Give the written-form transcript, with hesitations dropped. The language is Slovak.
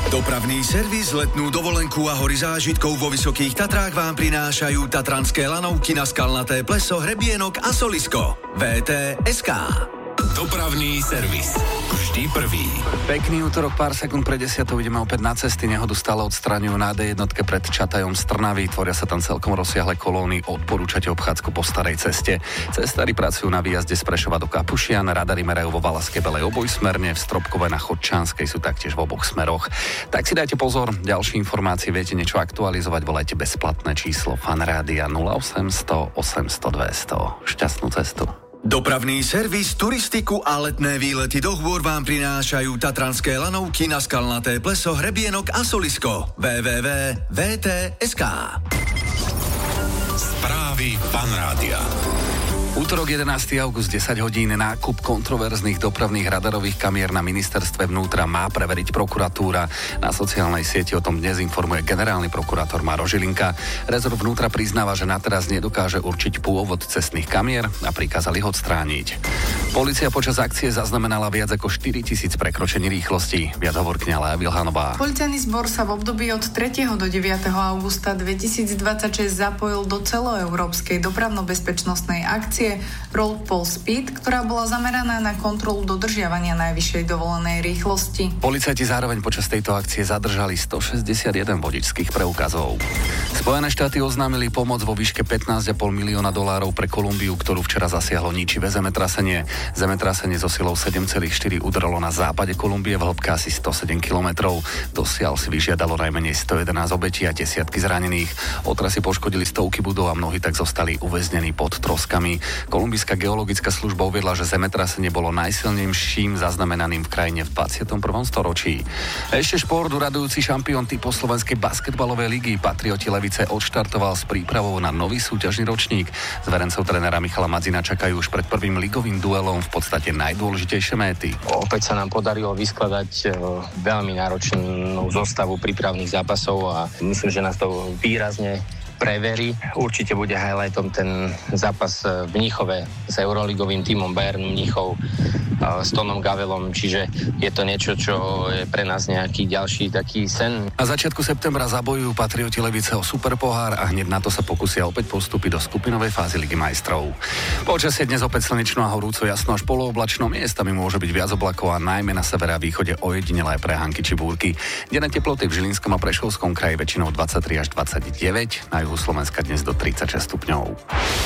Dopravný servis, letnú dovolenku a hory zážitkov vo Vysokých Tatrách vám prinášajú tatranské lanovky na Skalnaté pleso, Hrebienok a Solisko. VTSK. Dopravný servis. Vždy prvý. Pekný útorok, pár sekúnd pred 10 ideme opäť na cesty. Nehodu stále odstraňujú na D1 pred Čatajom z Trnavy. Tvoria sa tam celkom rozsiahle kolóny. Odporúčate obchádzku po starej ceste. Cestári pracujú na výjazde z Prešova do Kapušian. Radary merajú vo Valaskej Belej obojsmerne. V Stropkove na Chodčanskej sú taktiež v oboch smeroch. Tak si dajte pozor. Ďalšie informácie viete niečo aktualizovať. Volajte bezplatné číslo Fanrádia 0800 800 200. Šťastnú cestu. Dopravný servis, turistiku a letné výlety do hôr vám prinášajú tatranské lanovky na Skalnaté pleso, Hrebienok a Solisko. www.vt.sk. Správy Fanrádia. Útorok 11. august 10 hodín nákup kontroverzných dopravných radarových kamier na ministerstve vnútra má preveriť prokuratúra. Na sociálnej sieti o tom dnes informuje generálny prokurátor Maro Žilinka. Rezort vnútra priznáva, že nateraz nedokáže určiť pôvod cestných kamier a prikázali ho odstrániť. Polícia počas akcie zaznamenala viac ako 4 000 prekročení rýchlosti. Viac hovorkyňa Lája Vilhanová. Policajný zbor sa v období od 3. do 9. augusta 2026 zapojil do celoeurópskej dopravno-bezpečnostnej akcie Road Pole Speed, ktorá bola zameraná na kontrolu dodržiavania najvyššej dovolenej rýchlosti. Policajti zároveň počas tejto akcie zadržali 161 vodičských preukazov. Spojené štáty oznámili pomoc vo výške $15,5 milióna pre Kolumbiu, ktorú včera zasiahlo ničivé zemetrasenie. Zemetrasenie so silou 7,4 udrelo na západe Kolumbie v hĺbke asi 107 kilometrov. Dosiaľ si vyžiadalo najmenej 111 obetí a desiatky zranených. Otrasy poškodili stovky budov a mnohí tak zostali uväznení pod troskami. Kolumbijská geologická služba uviedla, že zemetrasenie bolo najsilnejším zaznamenaným v krajine v 21. storočí. Ešte šport, radujúci šampión typu slovenskej basketbalovej ligy Patrioti Levice odštartoval s prípravou na nový súťažný ročník. Zverencov trénera Michala Madzina čakajú už pred prvým ligovým duelom v podstate najdôležitejšie méty. Opäť sa nám podarilo vyskladať veľmi náročnú zostavu prípravných zápasov a myslím, že nás to výrazne preverí. Určite bude highlightom ten zápas v Mníchove s euroligovým tímom Bayern Mníchov s Tonom Gavelom, čiže je to niečo, čo je pre nás nejaký ďalší taký sen. Na začiatku septembra zabojujú Patrioti Levice o superpohár a hneď na to sa pokusia opäť postúpiť do skupinovej fázy Ligy majstrov. Počasie dnes opäť slnečno a horúco, jasno až polooblačno, miestami môže byť viac oblakov a najmä na severe a východe ojedinelé prehánky či búrky. Denné teploty v Žilinskom a Prešovskom kraji väčšinou 23 až 29, na juhu Slovenska dnes do 36 stupňov.